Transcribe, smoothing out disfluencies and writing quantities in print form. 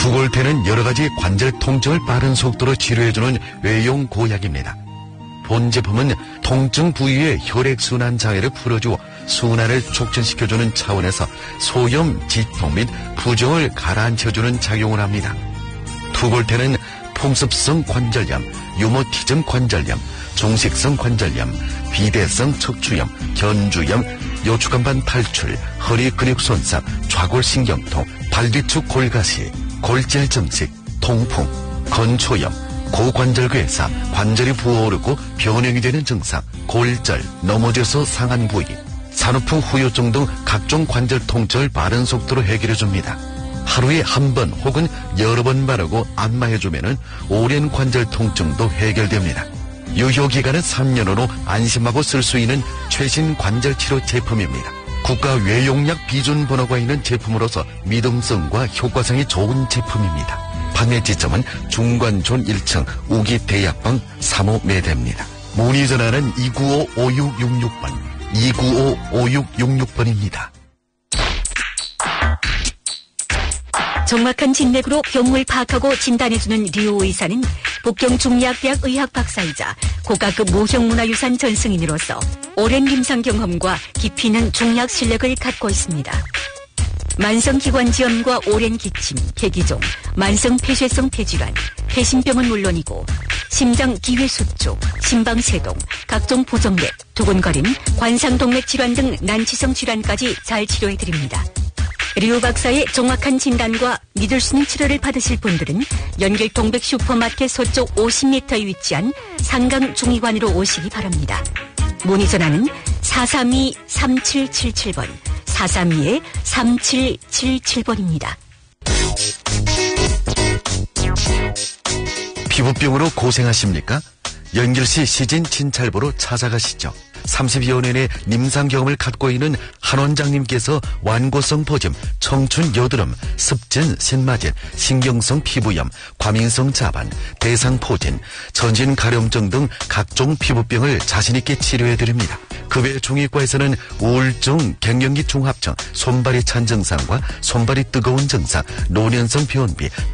투골테는 여러가지 관절 통증을 빠른 속도로 치료해주는 외용 고약입니다. 본 제품은 통증 부위의 혈액순환 장애를 풀어주어 순환을 촉진시켜주는 차원에서 소염, 지통 및 부종을 가라앉혀주는 작용을 합니다. 투골테는 풍습성 관절염, 유모티즘 관절염, 종식성 관절염, 비대성 척추염, 견주염, 요추간반 탈출, 허리 근육 손상, 좌골신경통, 발뒤축 골가시, 골질 증식, 통풍, 건초염, 고관절괴사, 관절이 부어오르고 변형이 되는 증상, 골절, 넘어져서 상한 부위, 산후풍 후유증 등 각종 관절 통증을 빠른 속도로 해결해줍니다. 하루에 한 번 혹은 여러 번 바르고 안마해주면 오랜 관절 통증도 해결됩니다. 유효기간은 3년으로 안심하고 쓸 수 있는 최신 관절치료 제품입니다. 국가 외용약 비준 번호가 있는 제품으로서 믿음성과 효과성이 좋은 제품입니다. 판매 지점은 중관촌 1층 우기대약방 3호 매대입니다. 문의 전화는 295-5666번, 295-5666번입니다. 정확한 진맥으로 병을 파악하고 진단해주는 류호 의사는 북경중의학대학 의학 박사이자 고가급 모형문화유산 전승인으로서 오랜 임상 경험과 깊이 있는 중의학 실력을 갖고 있습니다. 만성기관지염과 오랜 기침, 폐기종, 만성폐쇄성 폐질환, 폐심병은 물론이고 심장 기회수축, 심방세동, 각종 부정맥, 두근거림, 관상동맥 질환 등 난치성 질환까지 잘 치료해드립니다. 류 박사의 정확한 진단과 믿을 수 있는 치료를 받으실 분들은 연길 동백 슈퍼마켓 서쪽 50m에 위치한 상강중의관으로 오시기 바랍니다. 문의 전화는 432-3777번, 432-3777번입니다. 피부병으로 고생하십니까? 연길시 시진 진찰보로 찾아가시죠. 30여 년의 임상 경험을 갖고 있는 한 원장님께서 완고성 포짐, 청춘 여드름, 습진, 신마진, 신경성 피부염, 과민성 자반, 대상포진, 전신 가려움증 등 각종 피부병을 자신있게 치료해드립니다. 그 외 중의과에서는 우울증, 갱년기 중합증, 손발이 찬 증상과 손발이 뜨거운 증상, 노년성 변비,